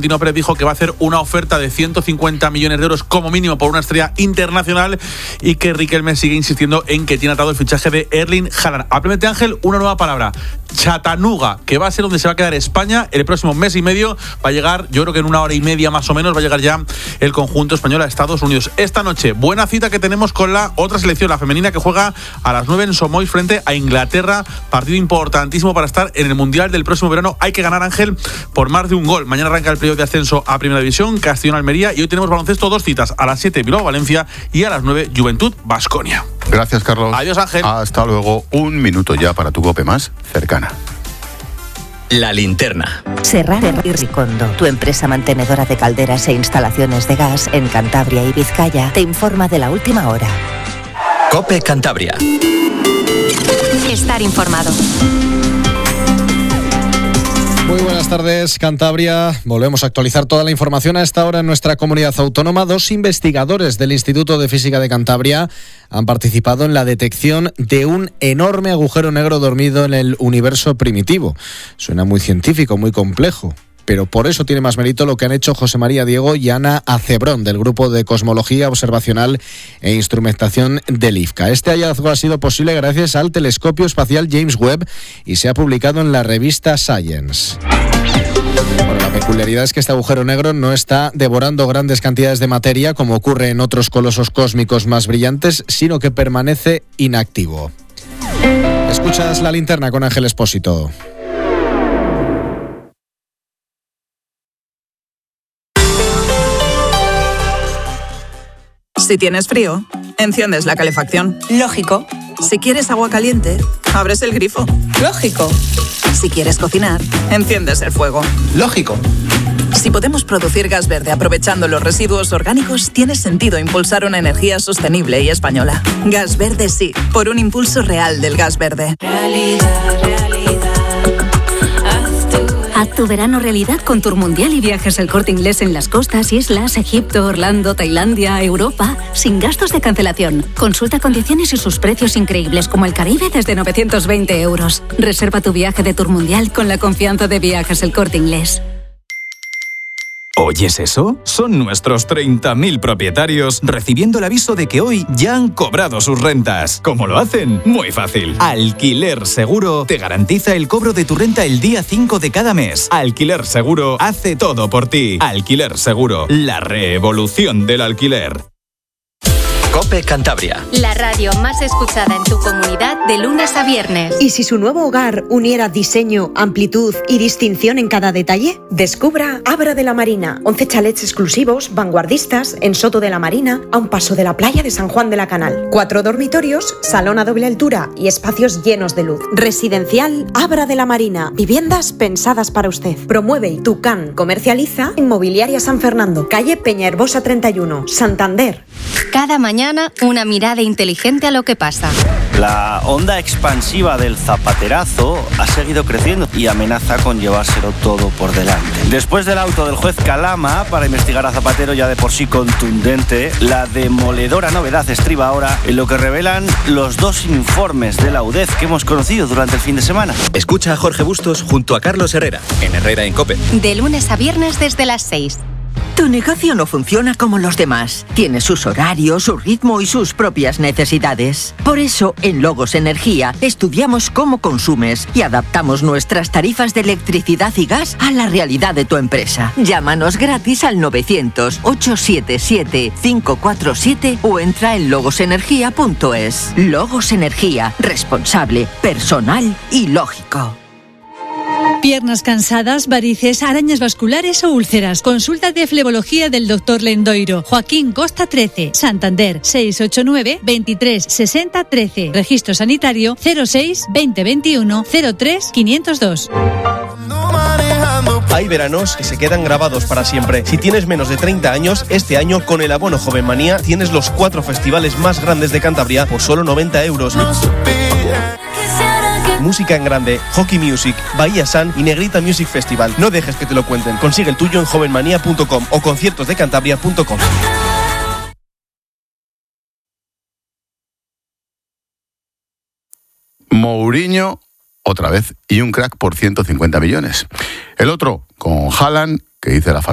Florentino Pérez dijo que va a hacer una oferta de 150 millones de euros como mínimo por una estrella internacional y que Riquelme sigue insistiendo en que tiene atado el fichaje de Erling Haaland. Aprende, Ángel, una nueva palabra: Chattanooga, que va a ser donde se va a quedar España el próximo mes y medio. Va a llegar, yo creo que en una hora y media más o menos, va a llegar ya el conjunto español a Estados Unidos. Esta noche, buena cita que tenemos con la otra selección, la femenina, que juega a las 9 en Somois frente a Inglaterra. Partido importantísimo para estar en el Mundial del próximo verano. Hay que ganar, Ángel, por más de un gol. Mañana arranca el periodo de ascenso a Primera División, Castellón-Almería, y hoy tenemos baloncesto, 2 citas, a las 7 Bilbao-Valencia y a las 9 Juventud-Baskonia. Gracias, Carlos. Adiós, Ángel. Hasta luego. Un minuto ya para tu COPE más cercana. La linterna. Serrano y Ricondo, tu empresa mantenedora de calderas e instalaciones de gas en Cantabria y Vizcaya, te informa de la última hora. COPE Cantabria. Estar informado. Muy buenas tardes, Cantabria. Volvemos a actualizar toda la información a esta hora en nuestra comunidad autónoma. 2 investigadores del Instituto de Física de Cantabria han participado en la detección de un enorme agujero negro dormido en el universo primitivo. Suena muy científico, muy complejo, pero por eso tiene más mérito lo que han hecho José María Diego y Ana Acebrón, del Grupo de Cosmología Observacional e Instrumentación del IFCA. Este hallazgo ha sido posible gracias al telescopio espacial James Webb y se ha publicado en la revista Science. Bueno, la peculiaridad es que este agujero negro no está devorando grandes cantidades de materia como ocurre en otros colosos cósmicos más brillantes, sino que permanece inactivo. Escuchas La Linterna con Ángel Espósito. Si tienes frío, enciendes la calefacción. Lógico. Si quieres agua caliente, abres el grifo. Lógico. Si quieres cocinar, enciendes el fuego. Lógico. Si podemos producir gas verde aprovechando los residuos orgánicos, tiene sentido impulsar una energía sostenible y española. Gas verde sí, por un impulso real del gas verde. Haz tu verano realidad con Tour Mundial y Viajes El Corte Inglés en las costas, islas, Egipto, Orlando, Tailandia, Europa, sin gastos de cancelación. Consulta condiciones y sus precios increíbles, como el Caribe desde 920 euros. Reserva tu viaje de Tour Mundial con la confianza de Viajes El Corte Inglés. ¿Oyes eso? Son nuestros 30.000 propietarios recibiendo el aviso de que hoy ya han cobrado sus rentas. ¿Cómo lo hacen? Muy fácil. Alquiler Seguro te garantiza el cobro de tu renta el día 5 de cada mes. Alquiler Seguro hace todo por ti. Alquiler Seguro, la revolución del alquiler. COPE Cantabria. La radio más escuchada en tu comunidad de lunes a viernes. ¿Y si su nuevo hogar uniera diseño, amplitud y distinción en cada detalle? Descubra Abra de la Marina. 11 chalets exclusivos, vanguardistas, en Soto de la Marina, a un paso de la playa de San Juan de la Canal. 4 dormitorios, salón a doble altura y espacios llenos de luz. Residencial Abra de la Marina. Viviendas pensadas para usted. Promueve Tucán. Comercializa Inmobiliaria San Fernando. Calle Peñaherbosa 31, Santander. Cada mañana una mirada inteligente a lo que pasa. La onda expansiva del zapaterazo ha seguido creciendo y amenaza con llevárselo todo por delante. Después del auto del juez Calama para investigar a Zapatero, ya de por sí contundente, la demoledora novedad estriba ahora en lo que revelan los 2 informes de la UDEF que hemos conocido durante el fin de semana. Escucha a Jorge Bustos junto a Carlos Herrera, en Herrera en COPE. De lunes a viernes desde las 6. Tu negocio no funciona como los demás. Tiene sus horarios, su ritmo y sus propias necesidades. Por eso, en Logos Energía, estudiamos cómo consumes y adaptamos nuestras tarifas de electricidad y gas a la realidad de tu empresa. Llámanos gratis al 900-877-547 o entra en logosenergia.es. Logos Energía, responsable, personal y lógico. Piernas cansadas, varices, arañas vasculares o úlceras. Consulta de flebología del Dr. Lendoiro. Joaquín Costa 13, Santander, 689 23 60 13. Registro sanitario 06 2021 03 502. Hay veranos que se quedan grabados para siempre. Si tienes menos de 30 años, este año con el abono Jovenmanía tienes los 4 festivales más grandes de Cantabria por solo 90 euros. Música en grande, Hockey Music, Bahía San y Negrita Music Festival. No dejes que te lo cuenten. Consigue el tuyo en jovenmanía.com o conciertosdecantabria.com. Mourinho, otra vez, y un crack por 150 millones. El otro, con Haaland, que dice la familia.